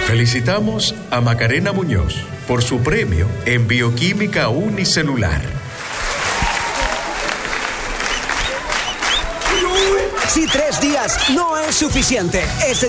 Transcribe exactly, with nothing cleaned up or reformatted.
Felicitamos a Macarena Muñoz por su premio en Bioquímica Unicelular. Si tres días no es suficiente, este